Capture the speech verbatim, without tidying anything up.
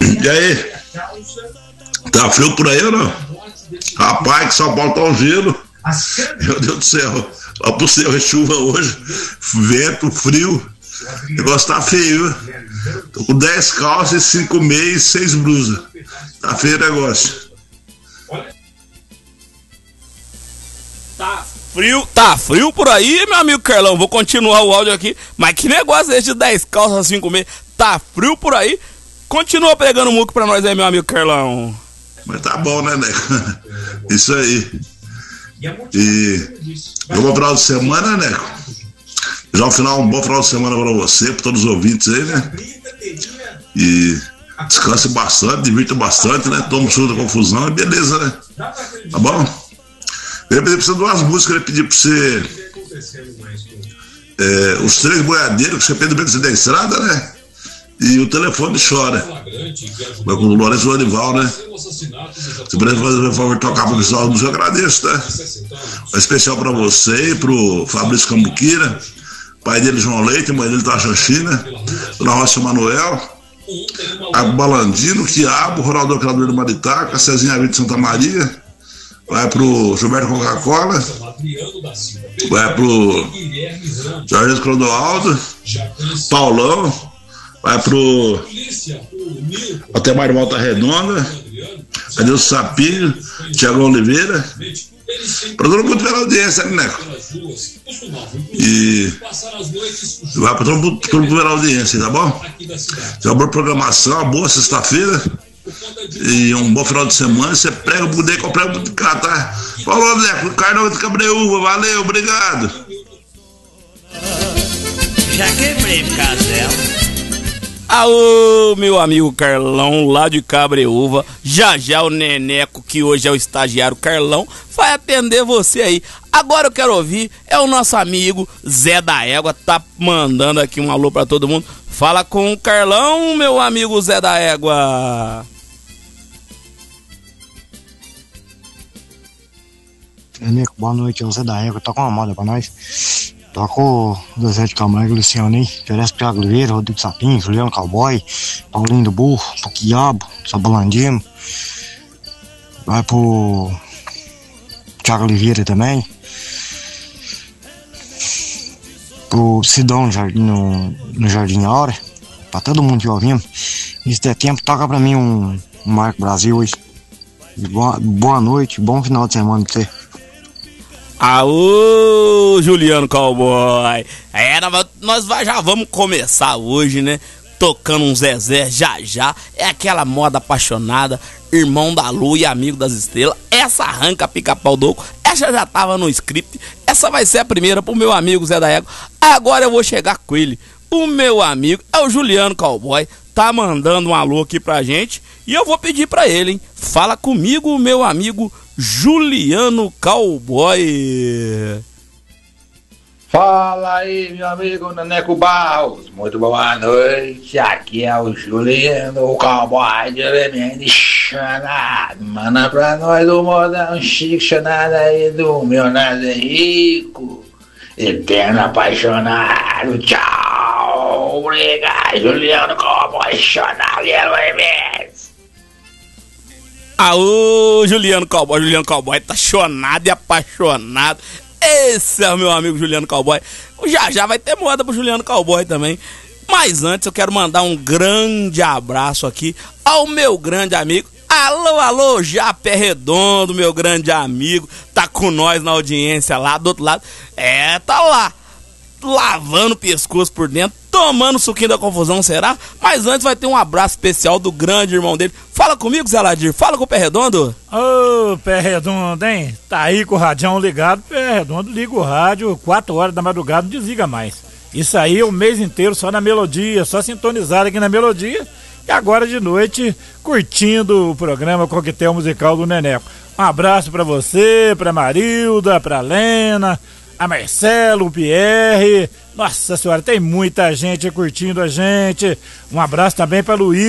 E aí? Tá frio por aí ou não? Rapaz, que São Paulo tá um gelo. Meu Deus do céu. Ó pro céu, é chuva hoje. Vento, frio. O negócio tá feio, viu? Tô com dez calças, cinco meias e seis blusas. Tá feio o negócio. Tá frio, tá frio por aí, meu amigo Carlão. Vou continuar o áudio aqui. Mas que negócio é esse de dez calças, cinco meias? Tá frio por aí? Continua pregando muco pra nós aí, meu amigo Carlão. Mas tá bom, né, Neco? Isso aí. E bom final de semana, Neco. Já um final, um bom final de semana pra você, pra todos os ouvintes aí, né? E descanse bastante, divirta bastante, né? Toma um suco da confusão e beleza, né? Tá bom? Eu ia pedir pra você duas músicas, eu ia pedir pra você é, Os Três Boiadeiros, que você pede bem da estrada, né? E O Telefone Chora. Vai com o Lourenço Lorival, né? Se puder fazer o favor de tocar pra pessoal, eu agradeço, tá? Um especial pra você e pro Fabrício Cambuquira, pai dele João Leite, mãe dele Taxoxina, Dona Rocha Manuel, a Balandino, Quiabo, Ronaldo Criador do Maritaca, Cezinha Vida de Santa Maria, vai pro Gilberto Coca-Cola, vai pro Jorge Clodoaldo, Paulão, vai pro Atemar de Volta Redonda, Adeus Sapinho, Tiago Oliveira, pra todo mundo pela audiência, né, Neco? E vai pra todo mundo, todo mundo pela audiência, tá bom? Tem uma boa programação, uma boa sexta-feira e um bom final de semana. Você prega o boneco, eu prego o cara, tá? Falou, Neco, o Carnal de Cabreúva, valeu, obrigado. Já quebrei por causa dela. Alô, meu amigo Carlão, lá de Cabreúva. Já já o Neneco, que hoje é o estagiário Carlão, vai atender você aí. Agora eu quero ouvir, é o nosso amigo Zé da Égua, tá mandando aqui um alô pra todo mundo. Fala com o Carlão, meu amigo Zé da Égua. Neneco, boa noite, é o Zé da Égua, toca uma moda pra nós. Toca o Zé de Camargo, Luciano aí, Teresa Thiago Oliveira, Rodrigo Sapinho, Juliano Cowboy, Paulinho do Burro, pro Quiabo, Sabalandino. Vai pro Thiago Oliveira também. Pro Sidão no, no Jardim Aura, pra todo mundo que ouvindo. E se der tempo, toca pra mim um, um Marco Brasil hoje. Boa, boa noite, bom final de semana pra você. Aô, Juliano Cowboy. É, nós já vamos começar hoje, né? Tocando um Zezé já já. É aquela moda apaixonada, irmão da lua e amigo das estrelas. Essa arranca pica-pau doco. Essa já tava no script. Essa vai ser a primeira pro meu amigo Zé da Égua. Agora eu vou chegar com ele. O meu amigo é o Juliano Cowboy. Tá mandando um alô aqui pra gente. E eu vou pedir pra ele, hein? Fala comigo, meu amigo Juliano Cowboy. Fala aí, meu amigo Neneco Barros. Muito boa noite. Aqui é o Juliano Cowboy de Elemento Chanado. Manda pra nós o modão chique chanado aí do meu Nada Rico. Eterno apaixonado. Tchau. Obrigado, Juliano Cowboy Chanado de Elemento. Aô, Juliano Cowboy, Juliano Cowboy tá chonado e apaixonado. Esse é o meu amigo Juliano Cowboy. Já já vai ter moda pro Juliano Cowboy também. Mas antes eu quero mandar um grande abraço aqui ao meu grande amigo. Alô, alô, Japé Redondo, meu grande amigo. Tá com nós na audiência lá do outro lado. É, tá lá, lavando o pescoço por dentro, tomando suquinho da confusão, será? Mas antes vai ter um abraço especial do grande irmão dele. Fala comigo, Zé Ladir, fala com o Pé Redondo. Ô, Pé Redondo, hein? Tá aí com o radião ligado, Pé Redondo liga o rádio, quatro horas da madrugada, não desliga mais. Isso aí o mês inteiro só na melodia, só sintonizado aqui na melodia. E agora de noite, curtindo o programa Coquetel Musical do Neneco. Um abraço pra você, pra Marilda, pra Lena, a Marcelo, o Pierre. Nossa senhora, tem muita gente curtindo a gente. Um abraço também para Luiz.